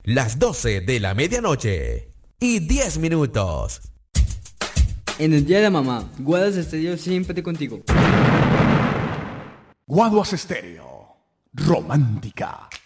las 12 de la medianoche y 10 minutos. En el día de la mamá, Guadas Estéreo siempre contigo. Guaduas Estéreo, romántica.